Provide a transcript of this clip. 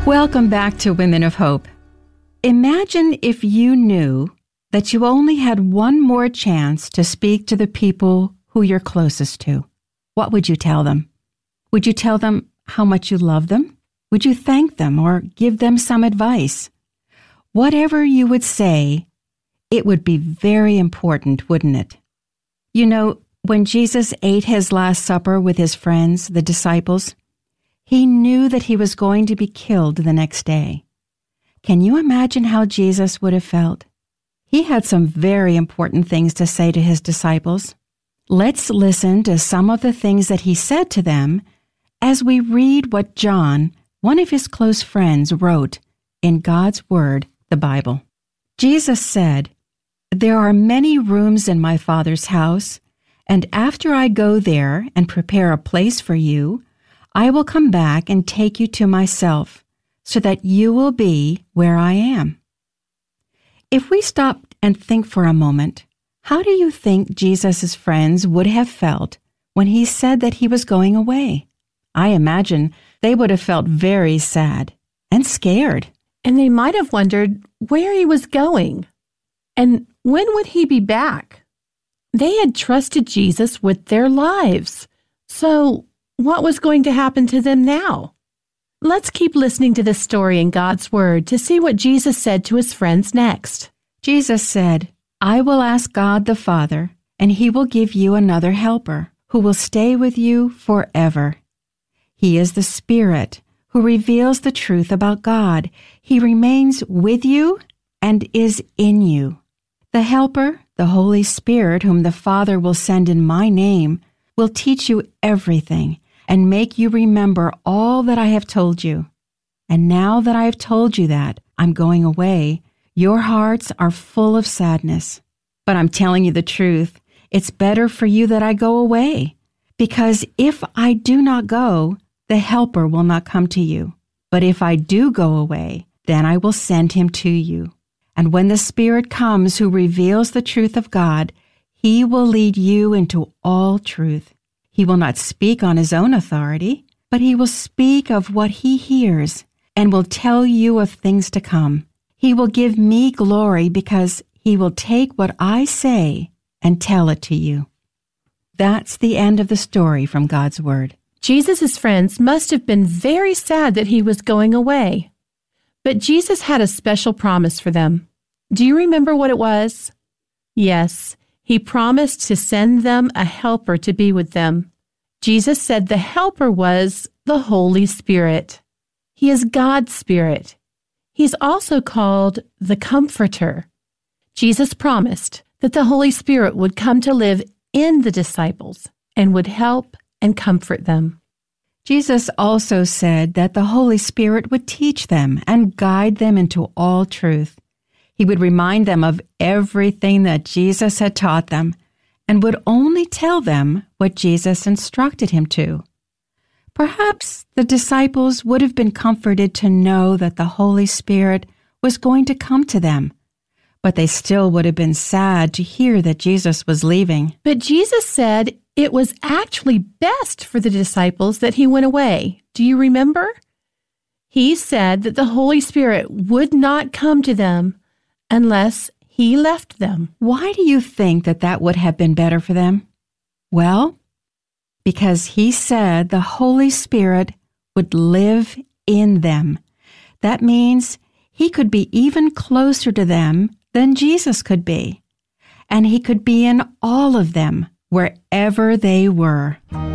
Welcome back to Women of Hope. Imagine if you knew that you only had one more chance to speak to the people who you're closest to. What would you tell them? Would you tell them how much you love them? Would you thank them or give them some advice? Whatever you would say, it would be very important, wouldn't it? You know, when Jesus ate his Last Supper with his friends, the disciples, he knew that he was going to be killed the next day. Can you imagine how Jesus would have felt? He had some very important things to say to his disciples. Let's listen to some of the things that he said to them as we read what John, one of his close friends, wrote in God's Word, the Bible. Jesus said, "There are many rooms in my Father's house, and after I go there and prepare a place for you, I will come back and take you to myself, so that you will be where I am." If we stop and think for a moment, how do you think Jesus' friends would have felt when he said that he was going away? I imagine they would have felt very sad and scared. And they might have wondered where he was going and when would he be back. They had trusted Jesus with their lives. So what was going to happen to them now? Let's keep listening to this story in God's Word to see what Jesus said to his friends next. Jesus said, "I will ask God the Father, and he will give you another helper who will stay with you forever. He is the Spirit who reveals the truth about God. He remains with you and is in you. The Helper, the Holy Spirit, whom the Father will send in my name, will teach you everything and make you remember all that I have told you. And now that I have told you that I'm going away, your hearts are full of sadness. But I'm telling you the truth. It's better for you that I go away, because if I do not go, the Helper will not come to you. But if I do go away, then I will send him to you. And when the Spirit comes who reveals the truth of God, he will lead you into all truth. He will not speak on his own authority, but he will speak of what he hears and will tell you of things to come. He will give me glory because he will take what I say and tell it to you." That's the end of the story from God's Word. Jesus' friends must have been very sad that he was going away. But Jesus had a special promise for them. Do you remember what it was? Yes, he promised to send them a helper to be with them. Jesus said the helper was the Holy Spirit. He is God's Spirit. He's also called the Comforter. Jesus promised that the Holy Spirit would come to live in the disciples and would help and comfort them. Jesus also said that the Holy Spirit would teach them and guide them into all truth. He would remind them of everything that Jesus had taught them and would only tell them what Jesus instructed him to. Perhaps the disciples would have been comforted to know that the Holy Spirit was going to come to them, but they still would have been sad to hear that Jesus was leaving. But Jesus said it was actually best for the disciples that he went away. Do you remember? He said that the Holy Spirit would not come to them unless he left them. Why do you think that that would have been better for them? Well, because he said the Holy Spirit would live in them. That means he could be even closer to them than Jesus could be. And he could be in all of them, wherever they were.